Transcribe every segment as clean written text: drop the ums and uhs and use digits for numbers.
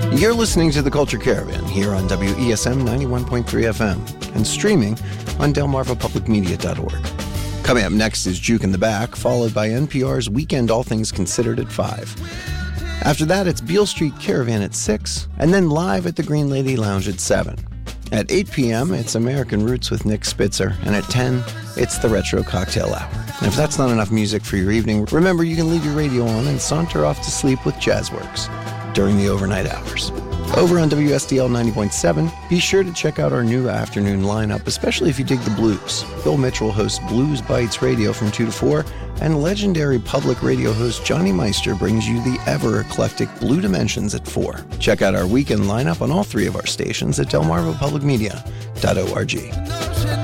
You're listening to The Culture Caravan here on WESM 91.3 FM and streaming on delmarvapublicmedia.org. Coming up next is Juke in the Back, followed by NPR's Weekend All Things Considered at 5. After that, it's Beale Street Caravan at 6, and then live at the Green Lady Lounge at 7. At 8 p.m., it's American Roots with Nick Spitzer, and at 10, it's the Retro Cocktail Hour. And if that's not enough music for your evening, remember you can leave your radio on and saunter off to sleep with Jazzworks during the overnight hours. Over on WSDL 90.7, be sure to check out our new afternoon lineup, especially if you dig the blues. Bill Mitchell hosts Blues Bites Radio from 2 to 4, and legendary public radio host Johnny Meister brings you the ever-eclectic Blue Dimensions at 4. Check out our weekend lineup on all three of our stations at delmarvapublicmedia.org.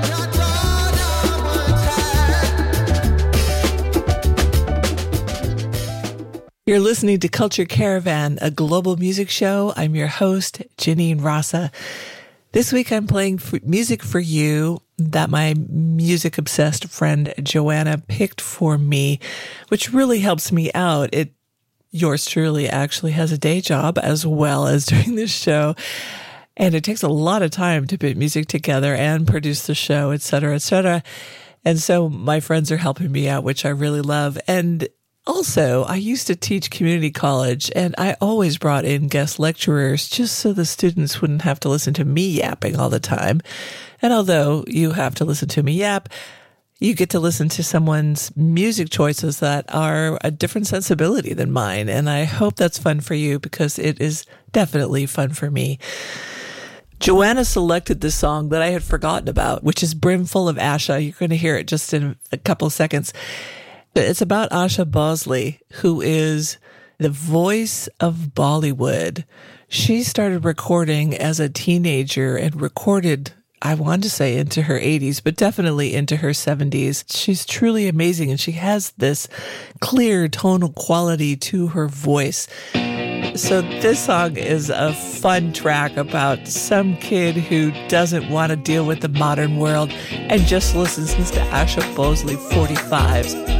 You're listening to Culture Caravan, a global music show. I'm your host, Janine Rasa. This week I'm playing music for you that my music-obsessed friend Joanna picked for me, which really helps me out. Yours truly actually has a day job as well as doing this show, and it takes a lot of time to put music together and produce the show, et cetera, et cetera. And so my friends are helping me out, which I really love. And also, I used to teach community college, and I always brought in guest lecturers just so the students wouldn't have to listen to me yapping all the time. And although you have to listen to me yap, you get to listen to someone's music choices that are a different sensibility than mine. And I hope that's fun for you because it is definitely fun for me. Joanna selected this song that I had forgotten about, which is Brimful of Asha. You're going to hear it just in a couple of seconds. It's about Asha Bosley, who is the voice of Bollywood. She started recording as a teenager and recorded, I want to say, into her 80s, but definitely into her 70s. She's truly amazing, and she has this clear tonal quality to her voice. So this song is a fun track about some kid who doesn't want to deal with the modern world and just listens to Asha Bosley 45s.